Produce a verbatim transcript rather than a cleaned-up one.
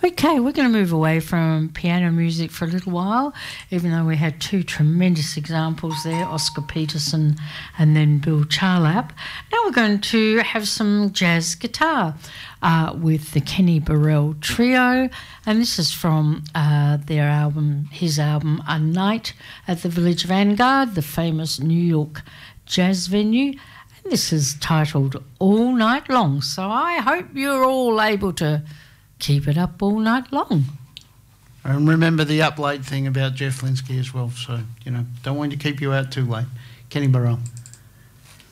Okay, we're going to move away from piano music for a little while, even though we had two tremendous examples there, Oscar Peterson and then Bill Charlap. Now we're going to have some jazz guitar uh, with the Kenny Burrell Trio, and this is from uh, their album, his album, A Night at the Village Vanguard, the famous New York jazz venue. And this is titled All Night Long, so I hope you're all able to keep it up all night long. And remember the up late thing about Jeff Linsky as well, so, you know, don't want to keep you out too late. Kenny Burrell.